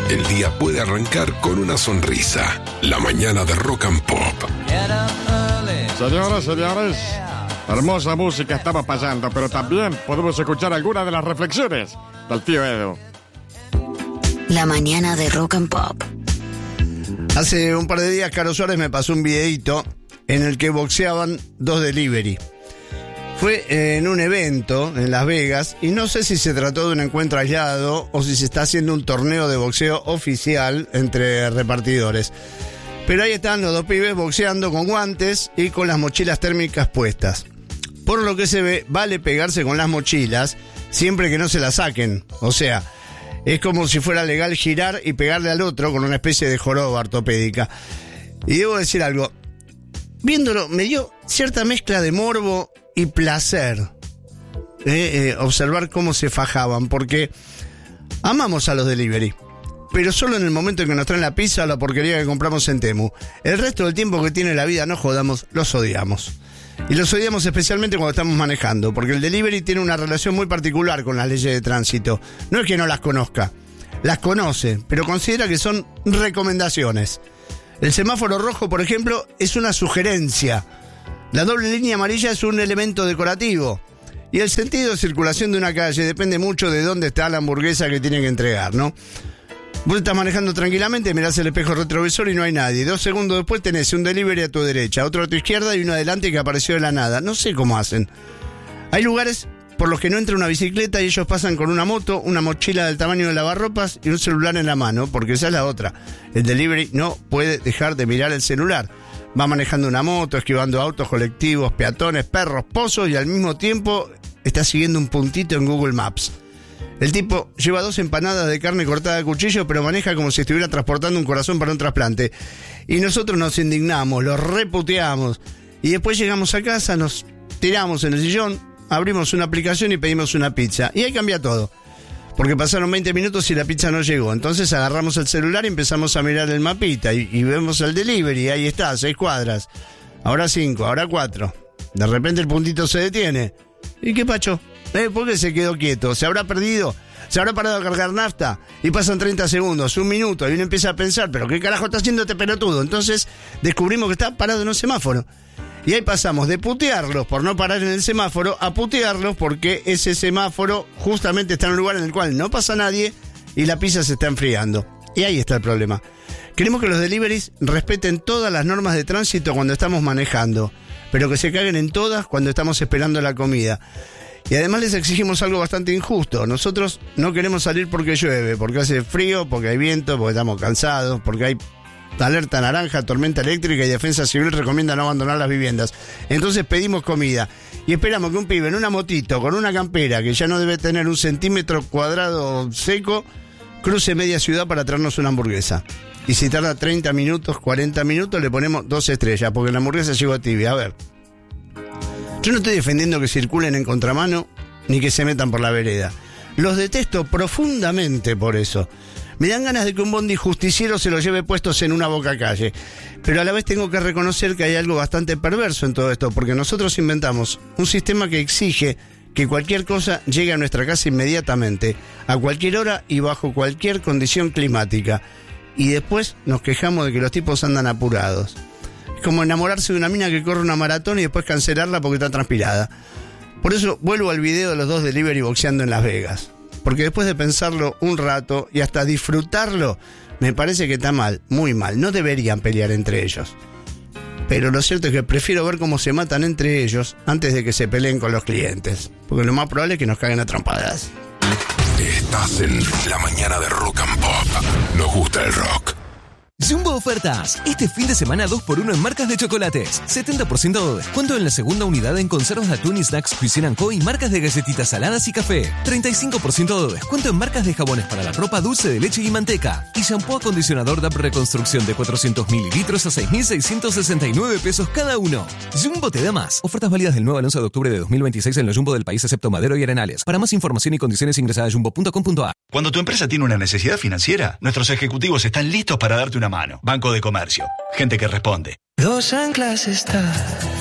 el día puede arrancar con una sonrisa. La mañana de Rock and Pop. Señoras, señores, hermosa música estamos pasando, pero también podemos escuchar algunas de las reflexiones del tío Edu. La mañana de Rock and Pop. Hace un par de días Caro Suárez me pasó un videíto en el que boxeaban dos delivery. Fue en un evento en Las Vegas y no sé si se trató de un encuentro aislado o si se está haciendo un torneo de boxeo oficial entre repartidores. Pero ahí están los dos pibes boxeando con guantes y con las mochilas térmicas puestas. Por lo que se ve, vale pegarse con las mochilas siempre que no se las saquen. O sea, es como si fuera legal girar y pegarle al otro con una especie de joroba ortopédica. Y debo decir algo, viéndolo me dio cierta mezcla de morbo y placer observar cómo se fajaban, porque amamos a los delivery, pero solo en el momento en que nos traen la pizza o la porquería que compramos en Temu. El resto del tiempo que tiene la vida, no jodamos, los odiamos. Y los odiamos especialmente cuando estamos manejando, porque el delivery tiene una relación muy particular con las leyes de tránsito. No es que no las conozca, las conoce, pero considera que son recomendaciones. El semáforo rojo, por ejemplo, es una sugerencia. La doble línea amarilla es un elemento decorativo. Y el sentido de circulación de una calle depende mucho de dónde está la hamburguesa que tiene que entregar, ¿no? Vos estás manejando tranquilamente, mirás el espejo retrovisor y no hay nadie. 2 segundos después tenés un delivery a tu derecha, otro a tu izquierda y uno adelante que apareció de la nada. No sé cómo hacen. Hay lugares por los que no entra una bicicleta y ellos pasan con una moto, una mochila del tamaño de lavarropas y un celular en la mano, porque esa es la otra. El delivery no puede dejar de mirar el celular. Va manejando una moto, esquivando autos, colectivos, peatones, perros, pozos y al mismo tiempo está siguiendo un puntito en Google Maps. El tipo lleva 2 empanadas de carne cortada a cuchillo, pero maneja como si estuviera transportando un corazón para un trasplante. Y nosotros nos indignamos, los reputeamos. Y después llegamos a casa, nos tiramos en el sillón, abrimos una aplicación y pedimos una pizza. Y ahí cambia todo. Porque pasaron 20 minutos y la pizza no llegó. Entonces agarramos el celular y empezamos a mirar el mapita. Y vemos el delivery, ahí está, 6 cuadras. Ahora 5, ahora 4. De repente el puntito se detiene. ¿Y qué pacho? ¿Por qué se quedó quieto? ¿Se habrá perdido? ¿Se habrá parado a cargar nafta? Y pasan 30 segundos, 1 minuto, y uno empieza a pensar, ¿pero qué carajo está haciendo este pelotudo? Entonces descubrimos que está parado en un semáforo. Y ahí pasamos de putearlos por no parar en el semáforo a putearlos porque ese semáforo justamente está en un lugar en el cual no pasa nadie y la pizza se está enfriando. Y ahí está el problema. Queremos que los deliveries respeten todas las normas de tránsito cuando estamos manejando, pero que se caguen en todas cuando estamos esperando la comida. Y además les exigimos algo bastante injusto. Nosotros no queremos salir porque llueve, porque hace frío, porque hay viento, porque estamos cansados, porque hay alerta naranja, tormenta eléctrica y Defensa Civil recomienda no abandonar las viviendas. Entonces pedimos comida y esperamos que un pibe en una motito con una campera que ya no debe tener 1 centímetro cuadrado seco cruce media ciudad para traernos una hamburguesa. Y si tarda 30 minutos, 40 minutos, le ponemos 2 estrellas, porque la hamburguesa llegó tibia. A ver, yo no estoy defendiendo que circulen en contramano ni que se metan por la vereda. Los detesto profundamente por eso. Me dan ganas de que un bondi justiciero se los lleve puestos en una boca calle. Pero a la vez tengo que reconocer que hay algo bastante perverso en todo esto, porque nosotros inventamos un sistema que exige que cualquier cosa llegue a nuestra casa inmediatamente, a cualquier hora y bajo cualquier condición climática. Y después nos quejamos de que los tipos andan apurados. Es como enamorarse de una mina que corre una maratón y después cancelarla porque está transpirada. Por eso vuelvo al video de los dos delivery boxeando en Las Vegas. Porque después de pensarlo un rato y hasta disfrutarlo, me parece que está mal, muy mal. No deberían pelear entre ellos. Pero lo cierto es que prefiero ver cómo se matan entre ellos antes de que se peleen con los clientes. Porque lo más probable es que nos caguen a trompadas. Estás en la mañana de Rock and Pop. Nos gusta el rock. Jumbo Ofertas. Este fin de semana 2x1 en marcas de chocolates. 70% de descuento en la segunda unidad en conservas de atún y snacks Cuisine & Co. y marcas de galletitas saladas y café. 35% de descuento en marcas de jabones para la ropa, dulce de leche y manteca. Y shampoo acondicionador DAP Reconstrucción de 400 mililitros a 6.669 pesos cada uno. Jumbo te da más. Ofertas válidas del 9 al 11 de octubre de 2026 en los Jumbo del país excepto Madero y Arenales. Para más información y condiciones ingresa a jumbo.com.ar. Cuando tu empresa tiene una necesidad financiera, nuestros ejecutivos están listos para darte una mano. Banco de Comercio. Gente que responde. Dos anclas está